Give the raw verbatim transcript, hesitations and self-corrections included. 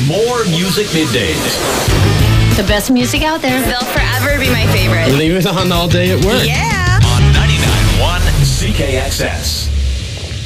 More Music Middays. The best music out there. They'll forever be my favorite. Leave it on all day at work. Yeah. On ninety-nine point one C K X S.